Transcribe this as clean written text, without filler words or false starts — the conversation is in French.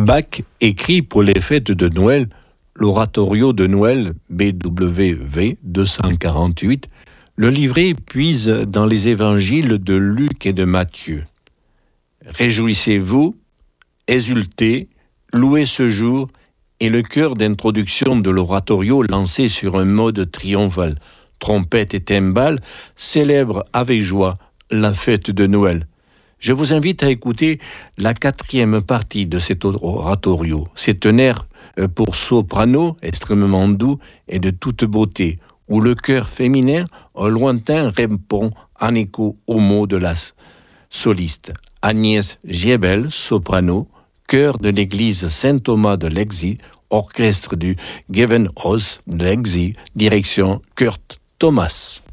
Bach écrit pour les fêtes de Noël l'oratorio de Noël BWV 248. Le livret puise dans les évangiles de Luc et de Matthieu. Réjouissez-vous, exultez, louez ce jour et le chœur d'introduction de l'oratorio lancé sur un mode triomphal. Trompette et timbales célèbrent avec joie la fête de Noël. Je vous invite à écouter la 4e partie de cet oratorio. C'est un air pour soprano extrêmement doux et de toute beauté, où le chœur féminin au lointain répond en écho aux mots de la soliste. Agnès Giebel, soprano, chœur de l'église Saint-Thomas de Leipzig, orchestre du Gewandhaus de Leipzig, direction Kurt Thomas.